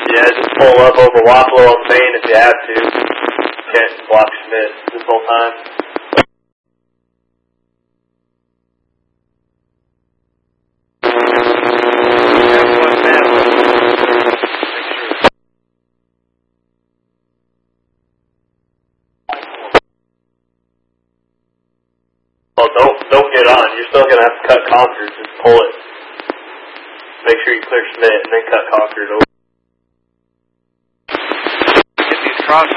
Yeah, just pull up over Wapello on Main if you have to. Can't block Schmidt this whole time. Oh, don't get on. You're still gonna have to cut Concord. Just pull it. Make sure you clear Schmidt and then cut Concord over. Get these crosses